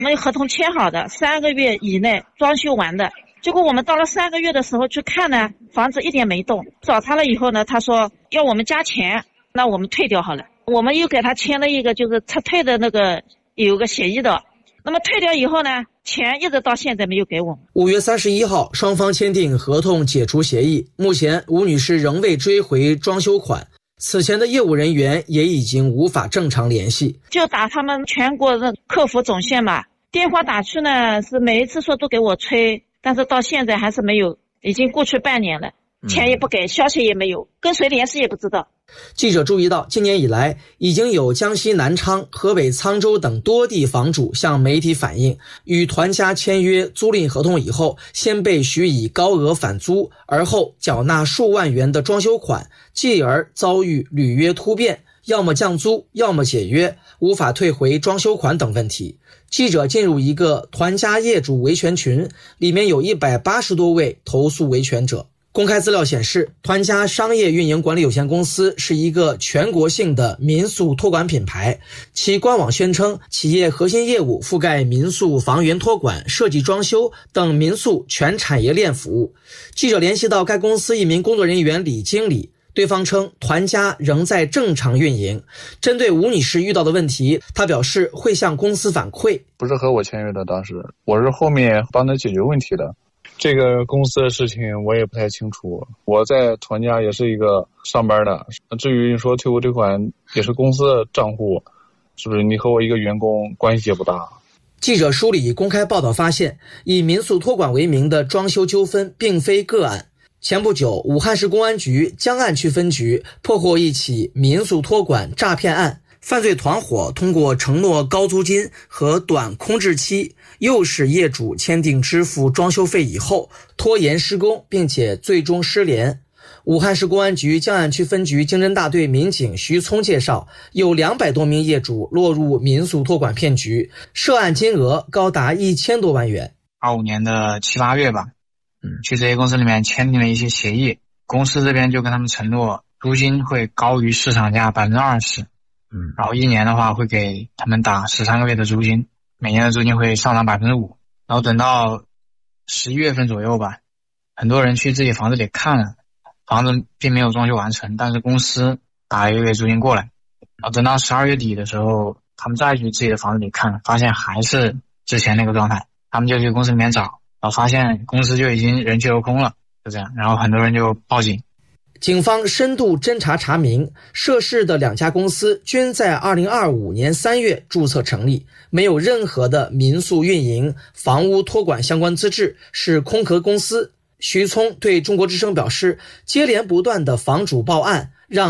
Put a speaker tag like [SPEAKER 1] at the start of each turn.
[SPEAKER 1] 我们合同签好的，3个月以内装修完的。结果我们到了3个月的时候去看呢，房子一点没动。找他了以后呢，他说要我们加钱，那我们退掉好了。我们又给他签了一个就是撤退的那个有个协议的。那么退掉以后呢，钱一直到现在没有给我们。
[SPEAKER 2] 5月31号，双方签订合同解除协议。目前，吴女士仍未追回装修款，此前的业务人员也已经无法正常联系。
[SPEAKER 1] 就打他们全国的客服总线嘛，电话打去呢，是每一次说都给我催，但是到现在还是没有，已经过去半年了，钱也不给，消息也没有，跟谁联系也不知道。
[SPEAKER 2] 记者注意到，今年以来，已经有江西南昌、河北沧州等多地房主向媒体反映，与团家签约租赁合同以后，先被许以高额返租，而后缴纳数万元的装修款，继而遭遇履约突变，要么降租，要么解约，无法退回装修款等问题。记者进入一个团家业主维权群，里面有180多位投诉维权者。公开资料显示，团家商业运营管理有限公司是一个全国性的民宿托管品牌，其官网宣称企业核心业务覆盖民宿房源托管、设计装修等民宿全产业链服务。记者联系到该公司一名工作人员李经理，对方称团家仍在正常运营。针对吴女士遇到的问题，她表示会向公司反馈。
[SPEAKER 3] 不是和我签约的，当时我是后面帮他解决问题的。这个公司的事情我也不太清楚，我在团家也是一个上班的。至于说退不退款，也是公司的账户，是不是你和我一个员工关系也不大。
[SPEAKER 2] 记者梳理公开报道发现，以民宿托管为名的装修纠纷并非个案。前不久，武汉市公安局江岸区分局破获一起民宿托管诈骗案。犯罪团伙通过承诺高租金和短空置期，诱使业主签订支付装修费以后拖延施工，并且最终失联。武汉市公安局江岸区分局经侦大队民警徐聪介绍，有200多名业主落入民宿托管骗局，涉案金额高达1000多万元。
[SPEAKER 4] 25年的7、8月吧，去这些公司里面签订了一些协议，公司这边就跟他们承诺租金会高于市场价20%。然后1年的话会给他们打13个月的租金，每年的租金会上涨5%。然后等到11月份左右吧，很多人去自己房子里看了，房子并没有装修完成，但是公司打了1个月租金过来。然后等到12月底的时候，他们再去自己的房子里看，发现还是之前那个状态，他们就去公司里面找，然后发现公司就已经人去楼空了，就这样，然后很多人就报警。
[SPEAKER 2] 警方深度侦查查明，涉事的2家公司均在2025年3月注册成立，没有任何的民宿运营、房屋托管相关资质，是空壳公司。徐聪对中国之声表示，接连不断的房主报案，让